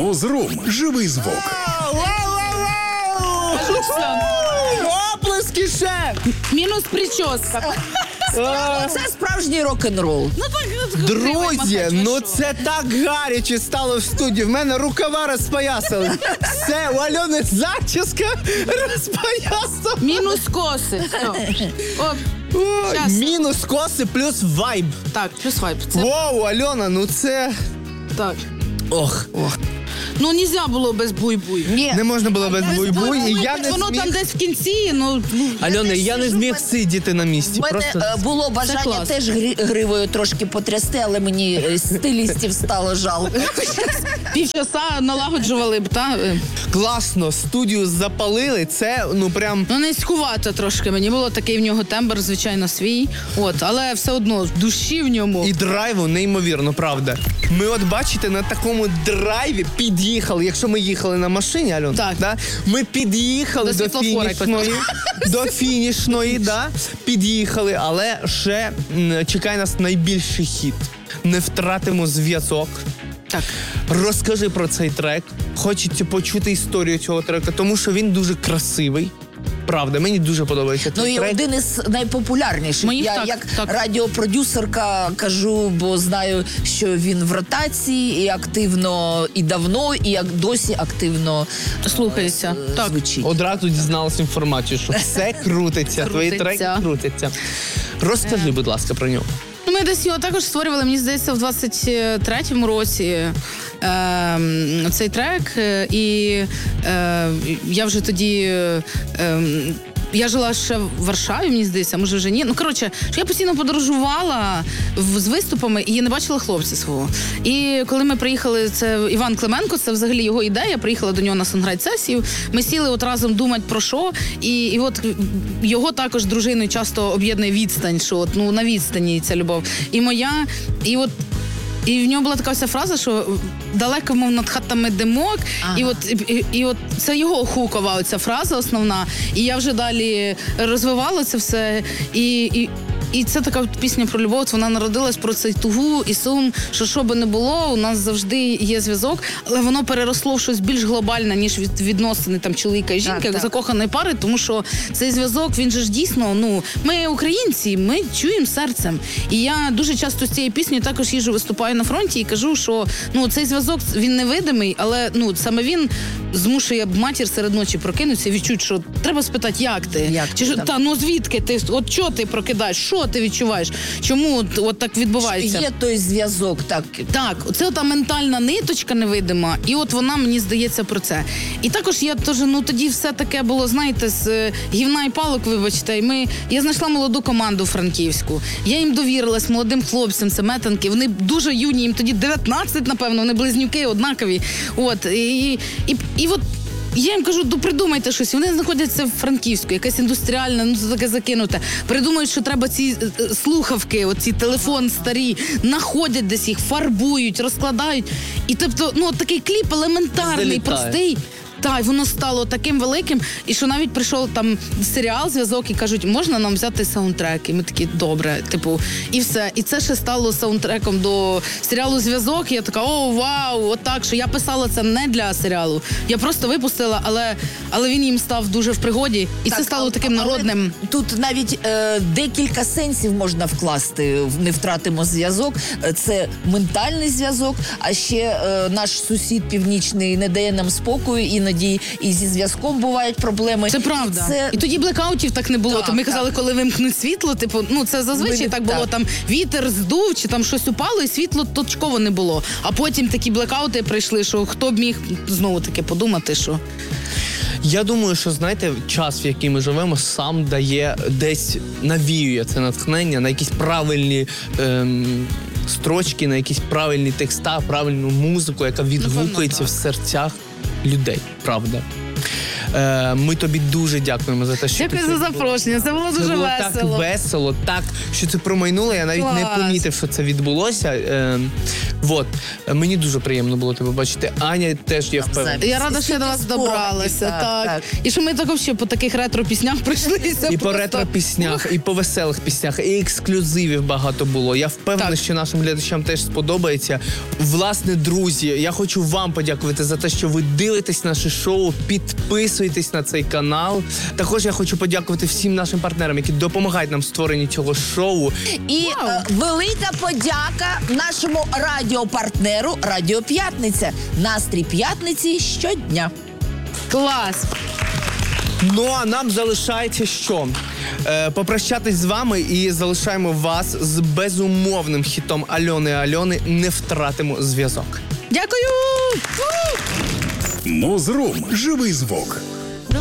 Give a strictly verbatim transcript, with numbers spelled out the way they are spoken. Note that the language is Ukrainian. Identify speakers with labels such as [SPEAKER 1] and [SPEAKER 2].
[SPEAKER 1] Ньюзрум. Живий звук.
[SPEAKER 2] Оплески ще!
[SPEAKER 3] Мінус прическа.
[SPEAKER 4] Це справжній рок-н-рол.
[SPEAKER 3] Ну так,
[SPEAKER 2] Друзі, ну це так гаряче стало в студії. В мене рукава розпоясали. Все, у Альони зачіска розпоясала.
[SPEAKER 3] Мінус коси. Все. О,
[SPEAKER 2] О,
[SPEAKER 3] щас.
[SPEAKER 2] мінус коси плюс вайб.
[SPEAKER 3] Так, плюс вайп. Це
[SPEAKER 2] Воу, Альона, ну це...
[SPEAKER 3] так.
[SPEAKER 2] Ох, ох.
[SPEAKER 3] Ну, нельзя було без буй-буй.
[SPEAKER 4] Ні.
[SPEAKER 2] Не можна було без буй-буй, і я не
[SPEAKER 3] Воно там
[SPEAKER 2] зміг...
[SPEAKER 3] десь в кінці, ну... ну,
[SPEAKER 2] Альона, я не зміг сидіти на місці.
[SPEAKER 4] У мене
[SPEAKER 2] Просто...
[SPEAKER 4] е, було бажання
[SPEAKER 3] клас.
[SPEAKER 4] теж гри- гривою трошки потрясти, але мені е, стилістів стало жалко.
[SPEAKER 3] Півчаса налагоджували б, та? е.
[SPEAKER 2] Класно, студію запалили, це, ну, прям...
[SPEAKER 3] Ну, низькувато трошки. Мені було такий в нього тембр, звичайно, свій. От, але все одно, в душі в ньому.
[SPEAKER 2] І драйву неймовірно, правда. Ми от бачите, на такому драйві під'їхали, якщо ми їхали на машині, Альон,
[SPEAKER 3] Так.
[SPEAKER 2] да? Ми під'їхали
[SPEAKER 3] До
[SPEAKER 2] до,
[SPEAKER 3] світлофора,
[SPEAKER 2] фінішної, до фінішної, да? Під'їхали, але ще м, чекає нас найбільший хіт. Не втратимо зв'язок.
[SPEAKER 3] Так.
[SPEAKER 2] Розкажи про цей трек. Хочеться почути історію цього трека, тому що він дуже красивий. Правда, мені дуже подобається
[SPEAKER 4] Ну
[SPEAKER 2] цей
[SPEAKER 4] і
[SPEAKER 2] трек.
[SPEAKER 4] один із найпопулярніших.
[SPEAKER 3] Моїх
[SPEAKER 4] Я
[SPEAKER 3] так,
[SPEAKER 4] як
[SPEAKER 3] так.
[SPEAKER 4] радіопродюсерка кажу, бо знаю, що він в ротації і активно, і давно, і як досі активно
[SPEAKER 3] Слухається.
[SPEAKER 4] е,
[SPEAKER 3] Так.
[SPEAKER 4] звучить.
[SPEAKER 2] Одразу дізналась інформацію, що все крутиться, твої треки
[SPEAKER 3] Крутиться.
[SPEAKER 2] крутяться. Розкажи, будь ласка, про нього.
[SPEAKER 3] Ну, ми десь його також створювали, мені здається, в двадцять третьому році е, цей трек. е, І е, я вже тоді... Е, е, я жила ще в Варшаві, мені здається, може вже ні. Ну, коротше, що я постійно подорожувала в, з виступами і я не бачила хлопця свого. І коли ми приїхали, це Іван Клименко, це взагалі його ідея, приїхала до нього на сонграйт-сесію, ми сіли от разом думати про що, і, і от його також дружиною часто об'єднує відстань, що от, ну, на відстані ця любов. І моя, і от і в нього була така вся фраза, що далеко, мов, над хатами димок.
[SPEAKER 4] Ага.
[SPEAKER 3] І от, і, і от це його хукова оця фраза основна. І я вже далі розвивала це все. І, і, і це така от пісня про любов, от вона народилась про цей тугу і сум, що що би не було, у нас завжди є зв'язок, але воно переросло в щось більш глобальне, ніж від, відносини там чоловіка і жінки,
[SPEAKER 4] Так,
[SPEAKER 3] як
[SPEAKER 4] так.
[SPEAKER 3] закоханої пари, тому що цей зв'язок, він же ж дійсно, ну, ми українці, ми чуємо серцем. І я дуже часто з цією піснею також їжджу, виступаю на фронті і кажу, що ну, цей зв'язок, він невидимий, але ну, саме він змушує матір серед ночі прокинутися і відчути, що треба спитати, як ти?
[SPEAKER 4] Як
[SPEAKER 3] Чи
[SPEAKER 4] ти,
[SPEAKER 3] ж,
[SPEAKER 4] так.
[SPEAKER 3] та, ну звідки ти? От що ти прокидаєш? Що ти відчуваєш? Чому от, от так відбувається?
[SPEAKER 4] Є той зв'язок, так.
[SPEAKER 3] Так, це та ментальна ниточка невидима, і от вона, мені здається, про це. І також я теж, ну тоді все таке було, знаєте, з е, гівна і палок, вибачте, і ми, я знайшла молоду команду франківську. Я їм довірилась, молодим хлопцям, це метанки, вони дуже юні, їм тоді дев'ятнадцять, напевно, вони близнюки однакові. От, і, і, і, і от я їм кажу, ну придумайте щось. Вони знаходяться в Франківську, якась індустріальна, ну це таке закинуте. Придумають, що треба ці е, е, слухавки, оці телефон старі, знаходять десь їх, фарбують, розкладають. І тобто, ну от такий кліп елементарний,
[SPEAKER 2] Залітає.
[SPEAKER 3] простий. Так, воно стало таким великим, і що навіть прийшов там серіал, зв'язок, і кажуть, можна нам взяти саундтрек? І ми такі, добре, типу, і все. І це ще стало саундтреком до серіалу «Зв'язок», і я така, о, вау, отак, що я писала це не для серіалу. Я просто випустила, але, але він їм став дуже в пригоді, і
[SPEAKER 4] Так,
[SPEAKER 3] це стало
[SPEAKER 4] але-
[SPEAKER 3] таким
[SPEAKER 4] але
[SPEAKER 3] народним.
[SPEAKER 4] Тут навіть е, декілька сенсів можна вкласти в «Не втратимо зв'язок». Е, Це ментальний зв'язок, а ще е, наш сусід північний не дає нам спокою, іноді і зі зв'язком бувають проблеми.
[SPEAKER 3] Це правда.
[SPEAKER 4] І це
[SPEAKER 3] І тоді блекаутів так не було.
[SPEAKER 4] Так,
[SPEAKER 3] То ми
[SPEAKER 4] так.
[SPEAKER 3] казали, коли вимкнуть світло, типу, ну це зазвичай
[SPEAKER 4] Ми-
[SPEAKER 3] так було,
[SPEAKER 4] так.
[SPEAKER 3] там вітер здув, чи там щось упало, і світло точково не було. А потім такі блекаути прийшли, що хто б міг знову таки подумати, що
[SPEAKER 2] Я думаю, що, знаєте, час, в який ми живемо, сам дає, десь навіює це натхнення на якісь правильні ем, строчки, на якісь правильні текста, правильну музику, яка відгукується
[SPEAKER 3] так.
[SPEAKER 2] в серцях людей, правда. Е, ми тобі дуже дякуємо за те, що
[SPEAKER 3] дякую
[SPEAKER 2] ти
[SPEAKER 3] за
[SPEAKER 2] тут була.
[SPEAKER 3] запрошення. Це було
[SPEAKER 2] Це
[SPEAKER 3] дуже
[SPEAKER 2] було
[SPEAKER 3] весело.
[SPEAKER 2] так весело, так, що це промайнуло, я навіть не
[SPEAKER 3] Клас.
[SPEAKER 2] помітив, що це відбулося. Е, Вот. Мені дуже приємно було тебе бачити. Аня теж, я впевнений.
[SPEAKER 3] Я рада, що я до вас добралася.
[SPEAKER 4] Так,
[SPEAKER 3] Так,
[SPEAKER 4] так.
[SPEAKER 3] І що ми так взагалі по таких ретро-піснях прийшлися.
[SPEAKER 2] І по ретро-піснях, і по веселих піснях, і ексклюзивів багато було. Я впевнений,
[SPEAKER 3] Так.
[SPEAKER 2] що нашим глядачам теж сподобається. Власне, друзі, я хочу вам подякувати за те, що ви дивитесь наше шоу, підписуєтесь на цей канал. Також я хочу подякувати всім нашим партнерам, які допомагають нам в створенні цього шоу.
[SPEAKER 4] І
[SPEAKER 3] Вау.
[SPEAKER 4] е, велика подяка нашому радіопартнеру Радіо П'ятниця. Настрій п'ятниці щодня.
[SPEAKER 3] Клас.
[SPEAKER 2] Ну а нам залишається що? Е, попрощатись з вами і залишаємо вас з безумовним хітом Альони Альони «Не втратимо зв'язок».
[SPEAKER 3] Дякую!
[SPEAKER 1] Мозрум. Живий звук.